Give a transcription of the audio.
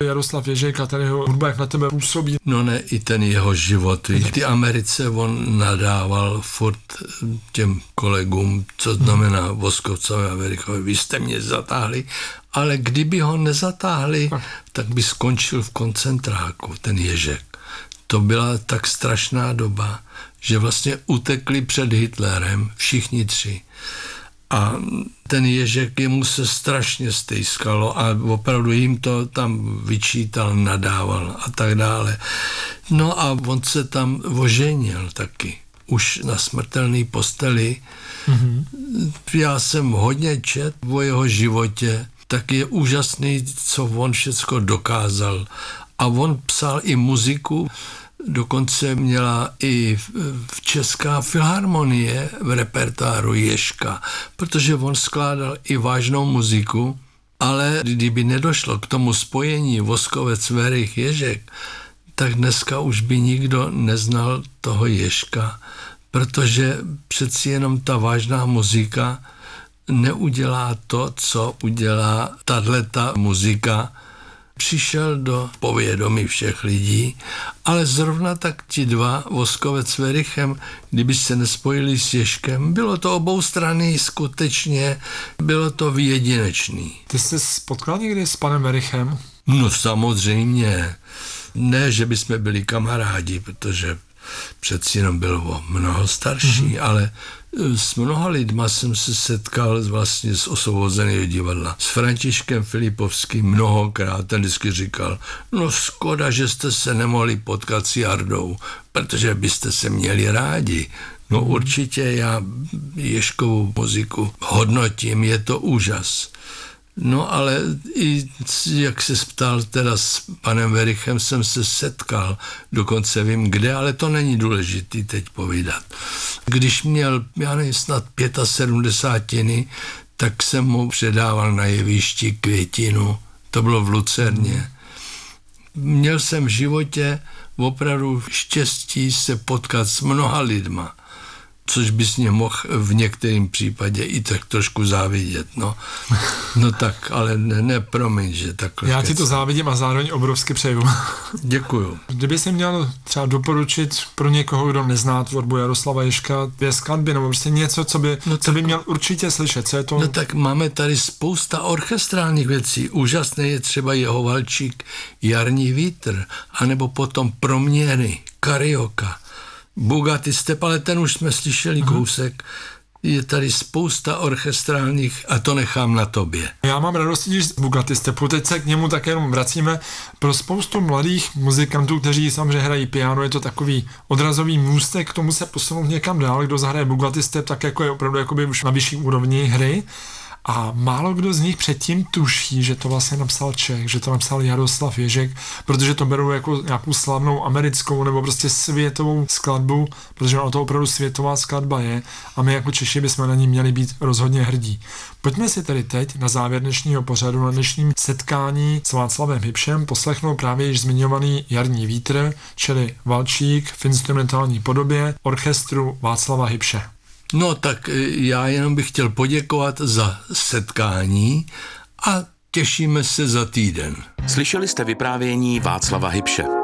Jaroslav Ježek a ten jeho hudba, jak na tebe působí? No ne, i ten jeho život. V té Americe on nadával furt těm kolegům, co znamená Voskovcovi a Verichovi. Vy jste mě zatáhli, ale kdyby ho nezatáhli, tak by skončil v koncentráku, ten Ježek. To byla tak strašná doba, že vlastně utekli před Hitlerem všichni tři. A ten Ježek jemu se strašně stejskalo a opravdu jim to tam vyčítal, nadával a tak dále. No a on se tam oženil taky, už na smrtelné posteli. Mm-hmm. Já jsem hodně čet o jeho životě, tak je úžasný, co on všecko dokázal. A on psal i muziku, dokonce měla i Česká filharmonie v repertoáru Ježka, protože on skládal i vážnou muziku, ale kdyby nedošlo k tomu spojení Voskovec, Verich, Ježek, tak dneska už by nikdo neznal toho Ježka, protože přeci jenom ta vážná muzika neudělá to, co udělá tato muzika. Přišel do povědomí všech lidí, ale zrovna tak ti dva, Voskovec s Verichem, kdyby se nespojili s Ježkem, bylo to oboustranný skutečně, bylo to jedinečný. Ty jsi potkal někdy s panem Verichem? No samozřejmě. Ne, že bychom byli kamarádi, protože přeci jenom byl o mnoho starší, ale s mnoha lidma jsem se setkal vlastně z Osvobozeného divadla. S Františkem Filipovským mnohokrát, ten vždycky říkal, no škoda, že jste se nemohli potkat s Jardou, protože byste se měli rádi. No určitě já Ježkovou muziku hodnotím, je to úžas. No ale i jak se ptal, teda s panem Verichem jsem se setkal, dokonce vím kde, ale to není důležitý teď povídat. Když měl, já nevím, snad 75, tak jsem mu předával na jevišti květinu, to bylo v Lucerně. Měl jsem v životě opravdu štěstí se potkat s mnoha lidma, což bys mě mohl v některém případě i tak trošku závidět, no. No tak, ale ne promiň, že takhle. Já ti to závidím a zároveň obrovsky přeju. Děkuju. Kdyby jsi měl třeba doporučit pro někoho, kdo nezná tvorbu Jaroslava Ježka, 2 skladby, nebo prostě něco, co by měl určitě slyšet, co je to? No tak máme tady spousta orchestrálních věcí. Úžasné je třeba jeho valčík Jarní vítr, anebo potom Proměny, Karioka, Bugatti Step, ale ten už jsme slyšeli kousek. Je tady spousta orchestrálních a to nechám na tobě. Já mám radost z Bugatti Stepu, teď se k němu také jenom vracíme. Pro spoustu mladých muzikantů, kteří samozřejmě hrají piano, je to takový odrazový můstek k tomu se posunout někam dál. Kdo zahraje Bugatti Step, tak jako je opravdu jakoby už na vyšší úrovni hry. A málo kdo z nich předtím tuší, že to vlastně napsal Čech, že to napsal Jaroslav Ježek, protože to berou jako nějakou slavnou americkou nebo prostě světovou skladbu, protože ono to opravdu světová skladba je a my jako Češi bychom na ní měli být rozhodně hrdí. Pojďme si tedy teď na závěr dnešního pořadu, na dnešním setkání s Václavem Hybšem poslechnout právě již zmiňovaný Jarní vítr, čili valčík v instrumentální podobě orchestru Václava Hybše. No tak já jenom bych chtěl poděkovat za setkání a těšíme se za týden. Slyšeli jste vyprávění Václava Hybše.